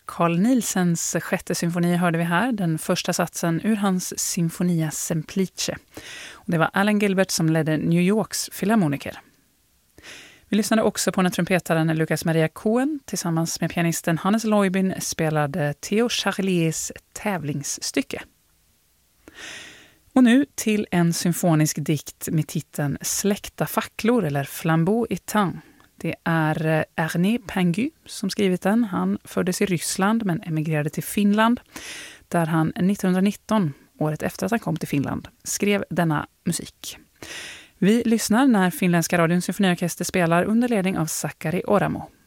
Carl Nielsens sjätte symfoni hörde vi här, den första satsen ur hans Sinfonia Semplice. Och det var Alan Gilbert som ledde New Yorks filharmoniker. Vi lyssnade också på när trumpetaren Lucas Maria Cohen tillsammans med pianisten Hannes Leubin spelade Theo Charliers tävlingsstycke. Och nu till en symfonisk dikt med titeln Släckta facklor eller Flambeau éteint. Det är Ernest Pingu som skrivit den. Han föddes i Ryssland men emigrerade till Finland där han 1919, året efter att han kom till Finland, skrev denna musik. Vi lyssnar när finländska radions symfoniorkester spelar under ledning av Sakari Oramo.